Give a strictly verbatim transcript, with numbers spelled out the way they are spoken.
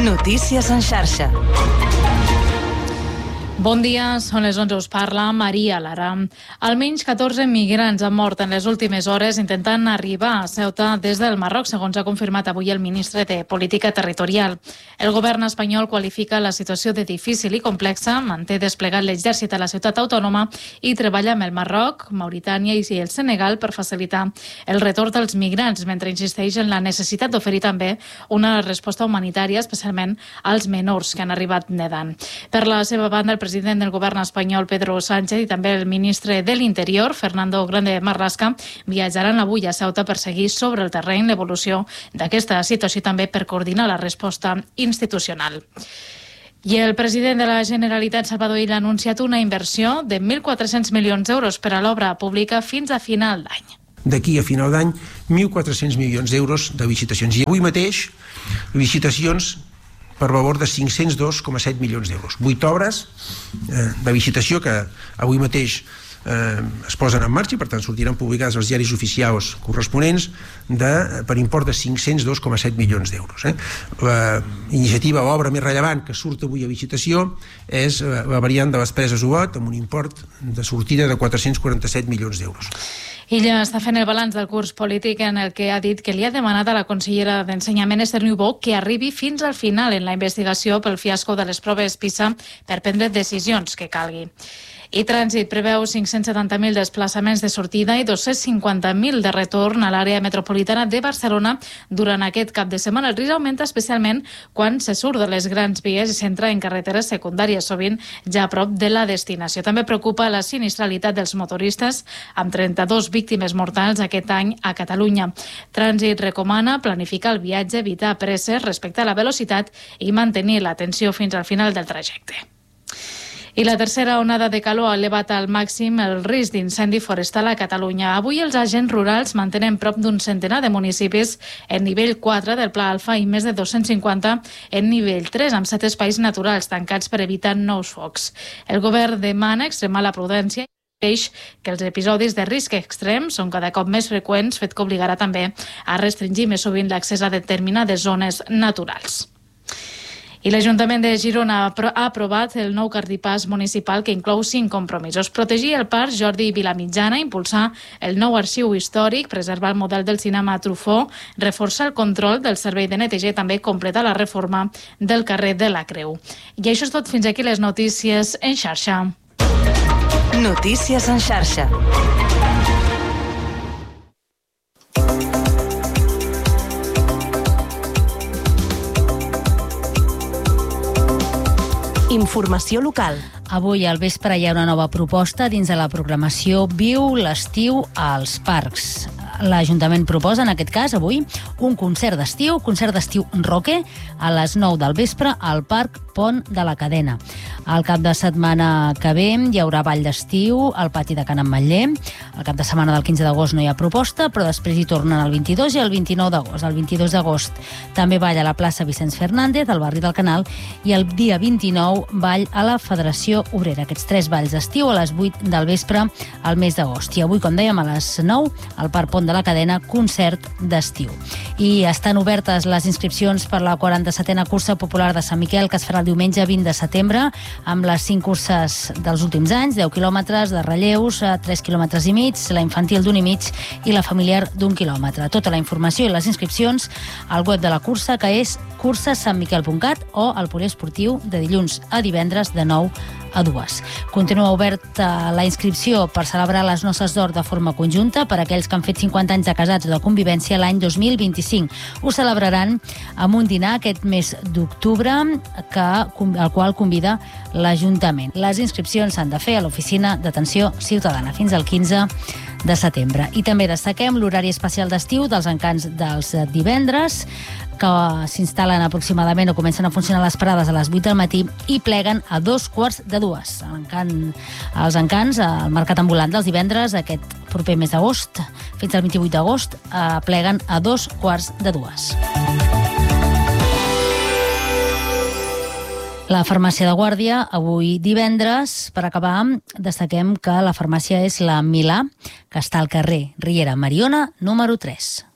Notícies en xarxa. Bon dia, són les onze, us parla Maria Lara. Almenys catorze migrants han mort en les últimes hores intentant arribar a Ceuta des del Marroc, segons ha confirmat avui el ministre de Política Territorial. El govern espanyol qualifica la situació de difícil i complexa, manté desplegat l'exèrcit a la ciutat autònoma i treballa amb el Marroc, Mauritània i el Senegal per facilitar el retorn dels migrants, mentre insisteix en la necessitat d'oferir també una resposta humanitària, especialment als menors que han arribat nedant. Per la seva banda, el president del govern espanyol, Pedro Sánchez, i també el ministre de l'Interior, Fernando Grande Marlaska, viatjaran avui a Ceuta per seguir sobre el terreny l'evolució d'aquesta situació i també per coordinar la resposta institucional. I el president de la Generalitat, Salvador Illa, ha anunciat una inversió de mil quatre-cents milions d'euros per a l'obra pública fins a final d'any. D'aquí a final d'any, mil quatre-cents milions d'euros de licitacions. I avui mateix, licitacions per valor de cinc-cents dos coma set milions d'euros. Vuit obres eh, de licitació que avui mateix eh, es posen en marxa i per tant sortiran publicades als diaris oficials corresponents de, per import de cinc-cents dos coma set milions d'euros. Eh. La iniciativa, l'obra més rellevant que surt avui a licitació és la variant de les Preses Olot amb un import de sortida de quatre-cents quaranta-set milions d'euros. Illa està fent el balanç del curs polític en el que ha dit que li ha demanat a la consellera d'Ensenyament, Esther Niubó, que arribi fins al final en la investigació pel fiasco de les proves PISA per prendre decisions que calgui. I Trànsit preveu cinc-cents setanta mil desplaçaments de sortida i dos-cents cinquanta mil de retorn a l'àrea metropolitana de Barcelona durant aquest cap de setmana. El risc augmenta especialment quan se surt de les grans vies i s'entra en carreteres secundàries, sovint ja a prop de la destinació. També preocupa la sinistralitat dels motoristes, amb trenta-dos víctimes mortals aquest any a Catalunya. Trànsit recomana planificar el viatge, evitar presses, respectar la velocitat i mantenir l'atenció fins al final del trajecte. I la tercera onada de calor ha elevat al màxim el risc d'incendi forestal a Catalunya. Avui els agents rurals mantenen prop d'un centenar de municipis en nivell quatre del Pla Alfa i més de dos-cents cinquanta en nivell tres, amb set espais naturals tancats per evitar nous focs. El govern demana extremar la prudència i que els episodis de risc extrem són cada cop més freqüents, fet que obligarà també a restringir més sovint l'accés a determinades zones naturals. I l'Ajuntament de Girona ha aprovat el nou cartipàs municipal que inclou cinc compromisos. Protegir el parc Jordi Vilamitjana, impulsar el nou arxiu històric, preservar el model del cinema Truffaut, reforçar el control del servei de neteja i també completar la reforma del carrer de la Creu. I això és tot, fins aquí les notícies en xarxa. Notícies en xarxa. Informació local. Avui al vespre hi ha una nova proposta dins de la programació Viu l'estiu als parcs. L'Ajuntament proposa, en aquest cas, avui, un concert d'estiu, concert d'estiu roque, a les nou del vespre al Parc Pont de la Cadena. Al cap de setmana que ve hi haurà ball d'estiu al pati de Can Ametller. Al cap de setmana del quinze d'agost no hi ha proposta, però després hi tornen el vint-i-dos i el vint-i-nou d'agost. El vint-i-dos d'agost també ball a la plaça Vicenç Fernández, al barri del Canal, i el dia vint-i-nou ball a la Federació Obrera. Aquests tres balls d'estiu a les vuit del vespre al mes d'agost. I avui, com dèiem, a les nou, al Parc Pont de la Cadena, concert d'estiu. I estan obertes les inscripcions per la quaranta-setena cursa popular de Sant Miquel, que es farà el diumenge vint de setembre, amb les cinc curses dels últims anys, deu quilòmetres de relleus, tres quilòmetres i mig, la infantil d'un i mig i la familiar d'un quilòmetre. Tota la informació i les inscripcions al web de la cursa, que és cursa sant miquel punt cat, o al poliesportiu de dilluns a divendres de nou a dues. Continua oberta la inscripció per celebrar les noces d'or de forma conjunta per a aquells que han fet cinquanta anys de casats o de convivència l'any dos mil vint-i-cinc. Ho celebraran amb un dinar aquest mes d'octubre, que, al qual convida l'Ajuntament. Les inscripcions s'han de fer a l'Oficina d'Atenció Ciutadana fins al quinze de setembre. I també destaquem l'horari especial d'estiu dels encants dels divendres, que s'instal·len aproximadament o comencen a funcionar les parades a les vuit del matí i pleguen a dos quarts de dues. L'encant, els encants al mercat ambulant dels divendres, aquest proper mes d'agost, fins al vint-i-vuit d'agost, eh, pleguen a dos quarts de dues. La farmàcia de Guàrdia, avui divendres, per acabar, destaquem que la farmàcia és la Milà, que està al carrer Riera Mariona, número tres.